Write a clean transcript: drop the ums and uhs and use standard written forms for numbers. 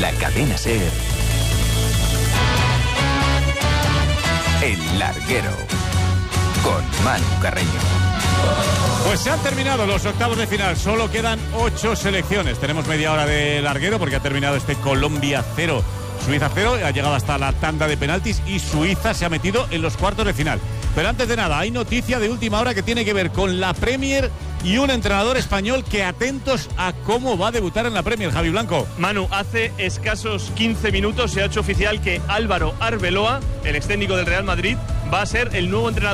La Cadena SER. El Larguero. Con Manu Carreño. Pues se han terminado los octavos de final. Solo quedan 8 selecciones. Tenemos media hora de larguero porque ha terminado este Colombia 0, Suiza 0. Ha llegado hasta la tanda de penaltis y Suiza se ha metido en los cuartos de final. Pero antes de nada, hay noticia de última hora que tiene que ver con la Premier y un entrenador español que atentos a cómo va a debutar en la Premier, Javi Blanco. Manu, hace escasos 15 minutos se ha hecho oficial que Álvaro Arbeloa, el ex técnico del Real Madrid, va a ser el nuevo entrenador